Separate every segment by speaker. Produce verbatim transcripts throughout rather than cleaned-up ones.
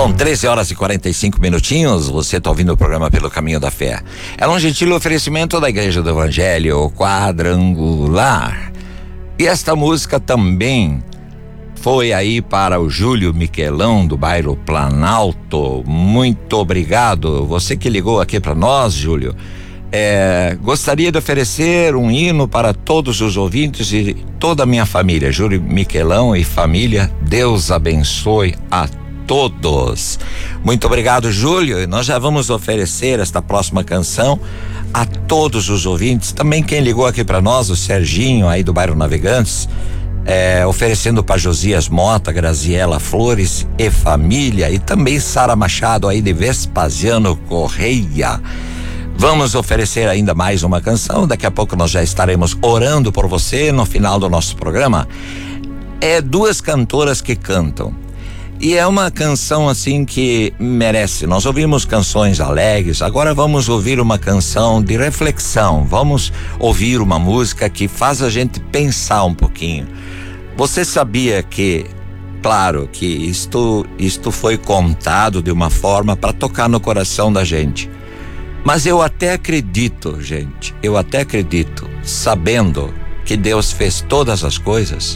Speaker 1: São treze horas e quarenta e cinco minutinhos. Você está ouvindo o programa Pelo Caminho da Fé. É um gentil oferecimento da Igreja do Evangelho Quadrangular. E esta música também foi aí para o Júlio Miquelão, do bairro Planalto. Muito obrigado. Você que ligou aqui para nós, Júlio. É, gostaria de oferecer um hino para todos os ouvintes e toda a minha família. Júlio Miquelão e família, Deus abençoe a todos. Muito obrigado, Júlio. E nós já vamos oferecer esta próxima canção a todos os ouvintes. Também quem ligou aqui para nós, o Serginho aí do bairro Navegantes, é, oferecendo para Josias Mota, Graziela Flores e família, e também Sara Machado aí de Vespasiano Correia. Vamos oferecer ainda mais uma canção. Daqui a pouco nós já estaremos orando por você no final do nosso programa. É duas cantoras que cantam. E é uma canção assim que merece. Nós ouvimos canções alegres, agora vamos ouvir uma canção de reflexão. Vamos ouvir uma música que faz a gente pensar um pouquinho. Você sabia que, claro, que isto, isto foi contado de uma forma para tocar no coração da gente. Mas eu até acredito, gente, eu até acredito, sabendo que Deus fez todas as coisas,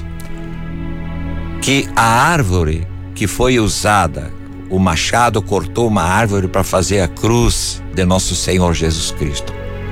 Speaker 1: que a árvore que foi usada, o machado cortou uma árvore para fazer a cruz de nosso Senhor Jesus Cristo.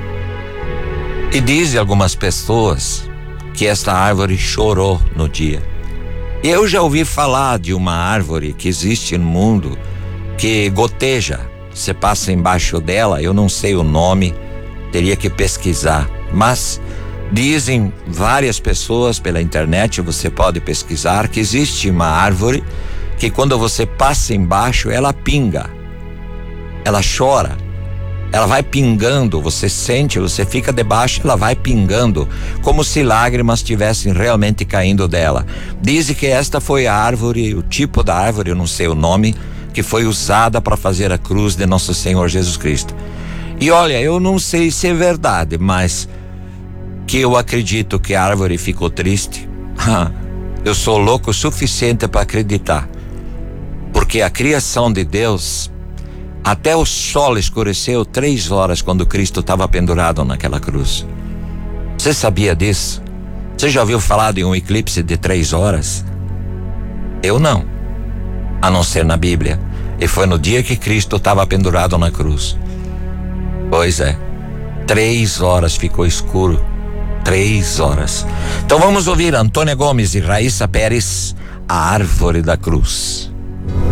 Speaker 1: E dizem algumas pessoas que esta árvore chorou no dia. Eu já ouvi falar de uma árvore que existe no mundo que goteja. Você passa embaixo dela, eu não sei o nome, teria que pesquisar, mas dizem várias pessoas pela internet, você pode pesquisar, que existe uma árvore que quando você passa embaixo, ela pinga, ela chora, ela vai pingando, você sente, você fica debaixo, ela vai pingando, como se lágrimas estivessem realmente caindo dela. Dizem que esta foi a árvore, o tipo da árvore, eu não sei o nome, que foi usada para fazer a cruz de nosso Senhor Jesus Cristo. E olha, eu não sei se é verdade, mas que eu acredito que a árvore ficou triste. Eu sou louco o suficiente para acreditar, porque a criação de Deus, até o sol escureceu três horas quando Cristo estava pendurado naquela cruz. Você sabia disso? Você já ouviu falar de um eclipse de três horas? Eu não, a não ser na Bíblia. E foi no dia que Cristo estava pendurado na cruz. Pois é, três horas ficou escuro. Três horas. Então vamos ouvir Antônia Gomes e Raíssa Pérez, A Árvore da Cruz.